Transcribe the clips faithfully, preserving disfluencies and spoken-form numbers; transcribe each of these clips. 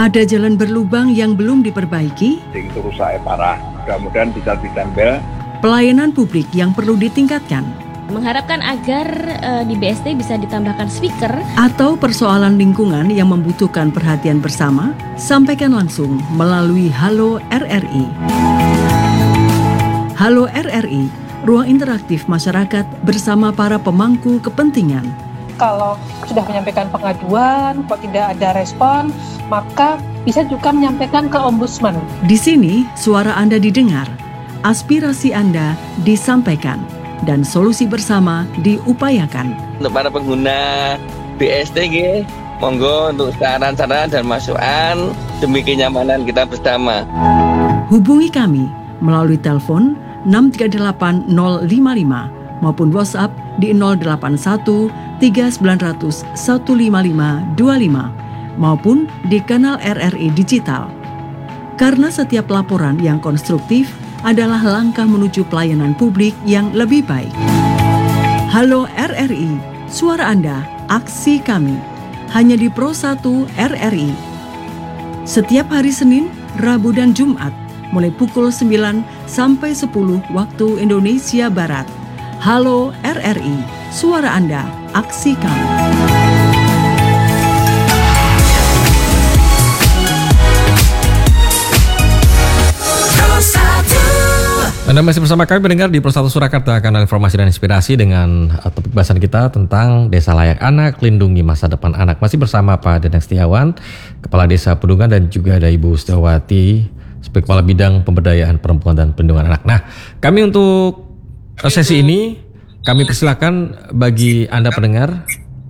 Ada jalan berlubang yang belum diperbaiki? Itu rusaknya parah, mudah-mudahan bisa ditempel. Pelayanan publik yang perlu ditingkatkan? Mengharapkan agar uh, di B S D bisa ditambahkan speaker. Atau persoalan lingkungan yang membutuhkan perhatian bersama? Sampaikan langsung melalui Halo R R I. Halo R R I, ruang interaktif masyarakat bersama para pemangku kepentingan. Kalau sudah menyampaikan pengaduan, kok tidak ada respon, maka bisa juga menyampaikan ke Ombudsman. Di sini, suara Anda didengar, aspirasi Anda disampaikan, dan solusi bersama diupayakan. Untuk para pengguna B S D, monggo untuk saran-saran dan masukan demi kenyamanan kita bersama. Hubungi kami melalui telepon enam tiga delapan nol lima lima maupun WhatsApp di nol delapan satu tiga sembilan nol nol satu lima lima dua lima maupun di kanal R R I Digital. Karena setiap laporan yang konstruktif adalah langkah menuju pelayanan publik yang lebih baik. Halo R R I, suara Anda, aksi kami. Hanya di Pro satu R R I. Setiap hari Senin, Rabu dan Jumat, mulai pukul sembilan sampai sepuluh waktu Indonesia Barat. Halo R R I, suara Anda, aksi kami. Anda masih bersama kami pendengar di Pro satu Surakarta, kanal informasi dan inspirasi dengan uh, topik bahasan kita tentang Desa Layak Anak, Lindungi Masa Depan Anak. Masih bersama Pak Danang Setiawan, Kepala Desa Pedungan, dan juga ada Ibu Setiawati sebagai Kepala Bidang Pemberdayaan Perempuan dan Perlindungan Anak. Nah, kami untuk sesi ini kami persilakan bagi Anda pendengar.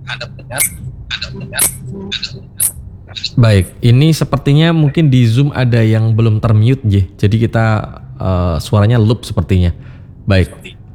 Baik, ini sepertinya mungkin di Zoom ada yang belum termute, J. Jadi kita uh, suaranya loop sepertinya. Baik.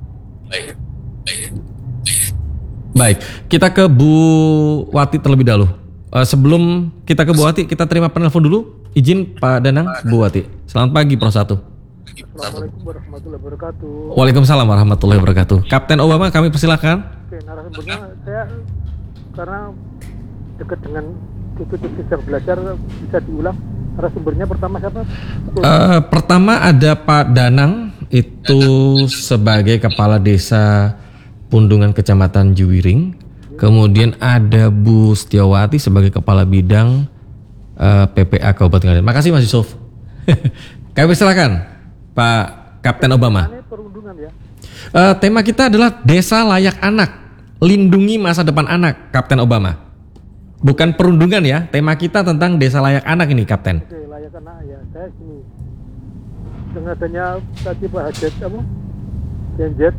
Baik, kita ke Bu Wati terlebih dahulu. Uh, sebelum kita ke Bu Wati, kita terima penelpon dulu. Izin Pak Danang, Bu Wati. Selamat pagi Pro satu. Assalamualaikum warahmatullahi wabarakatuh. Waalaikumsalam warahmatullahi wabarakatuh. Kapten Obama, kami persilakan. Oke, narasumbernya saya karena dekat dengan titik sidang belajar bisa diulang. Narasumbernya pertama siapa? Uh, pertama ada Pak Danang, itu sebagai Kepala Desa Pundungan Kecamatan Juwiring. Kemudian ada Bu Setiawati sebagai Kepala Bidang uh, P P A Kabupaten Ngaden. Makasih Mas Yusuf. Kami silakan Pak Kapten Obama. Ya. Uh, tema kita adalah Desa Layak Anak, Lindungi Masa Depan Anak, Kapten Obama. Bukan perundungan ya, tema kita tentang Desa Layak Anak ini, Kapten. Oke, layak anak ya. Saya sini dengan adanya tadi Pak Hajat kamu Genjet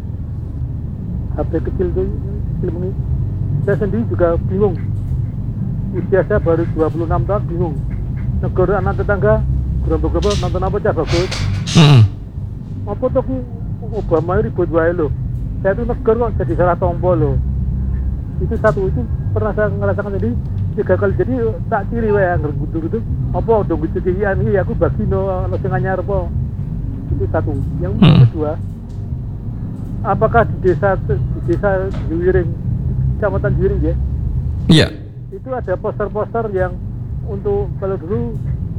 H P kecil itu kecil ini. Saya sendiri juga bingung. Usia saya baru dua puluh enam tahun, bingung. Negara anak tetangga gerombolan nonton apa cah bagus. Hmm. Apa tuh Obama ribut wae loh. Saya tuh negara kok jadi salah tombol loh. Itu satu, itu pernah saya ngerasakan jadi tiga kali, jadi tak ciri wae anggar gudur itu. Apa dong gitu kian iki aku bagino ono sing anyar apa. Itu satu. Yang hmm. kedua, apakah di desa di desa Juwiring, Kecamatan Juwiring ya? Iya. Itu ada poster-poster yang untuk kalau dulu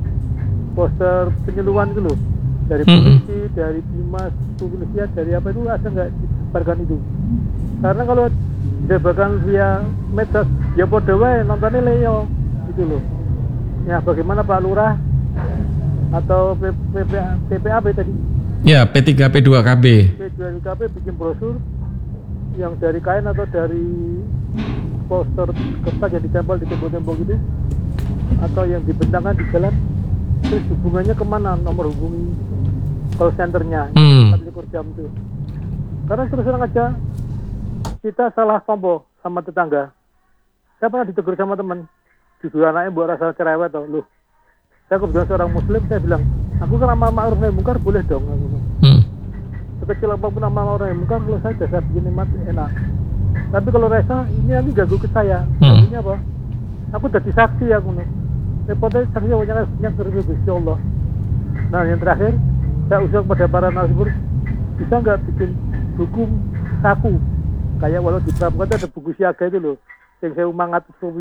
poster penyuluhan itu loh. Dari polisi, hmm. dari Dinas Kepolisian, dari apa itu ada nggak disebarkan itu? Karena kalau disebarkan via medsos, ya podo wae nontonnya leyo, gitu loh. Ya bagaimana Pak Lurah atau P P A B tadi? Ya, P tiga P dua K B. P dua K B bikin brosur yang dari kain atau dari poster kertas yang ditempel di tembok-tembok gitu, atau yang dibentangkan di jalan. Terus hubungannya kemana? Nomor hubungi call centernya hmm. empat puluh empat jam itu. Karena terus terang aja kita salah kompo sama tetangga. Saya pernah ditegur sama teman, jujur anaknya buat rasa cerewet tau. Loh, saya kebetulan seorang muslim, saya bilang, aku kan amal ma'ruf nahi mungkar boleh dong. Hmm. Sekecil apapun amal ma'ruf nahi mungkar, kalau saya jasa begini mati enak. Tapi kalau rasa ini nanti ganggu ke saya. Hmm. Ini apa? Aku jadi saksi aku nih. Repotnya saksi banyak banyak terus Gusti Allah. Nah yang terakhir, saya usul kepada para narasumber, bisa nggak bikin buku saku kayak walau di Pramuka ada buku siaga itu loh, yang saya umangat